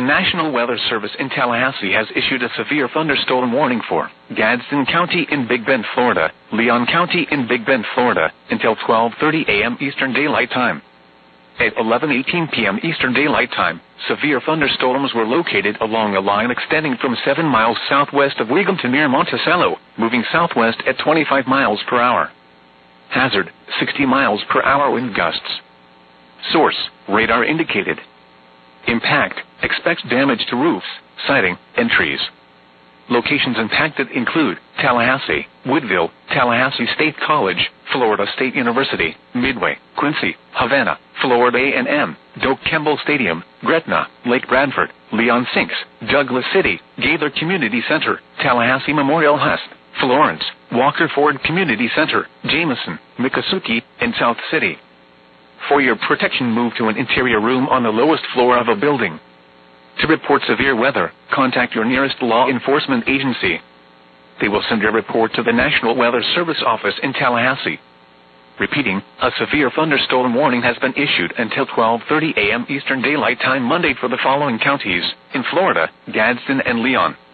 National Weather Service in Tallahassee has issued a severe thunderstorm warning for Gadsden County in Big Bend, Florida, Leon County in Big Bend, Florida, until 12:30 a.m. Eastern Daylight Time. At 11:18 p.m. Eastern Daylight Time, severe thunderstorms were located along a line extending from 7 miles southwest of Wiegand to near Monticello, moving southwest at 25 miles per hour. Hazard, 60 miles per hour wind gusts. Source, radar indicated. Impact, expects damage to roofs, siding, and trees. Locations impacted include Tallahassee, Woodville, Tallahassee State College, Florida State University, Midway, Quincy, Havana, Florida A&M, Doak Campbell Stadium, Gretna, Lake Bradford, Leon Sinks, Douglas City, Gaither Community Center, Tallahassee Memorial Hust, Florence, Walker Ford Community Center, Jameson, Miccosukee, and South City. For your protection, move to an interior room on the lowest floor of a building. To report severe weather, contact your nearest law enforcement agency. They will send your report to the National Weather Service office in Tallahassee. Repeating, a severe thunderstorm warning has been issued until 12:30 a.m. Eastern Daylight Time Monday for the following counties in Florida: Gadsden and Leon.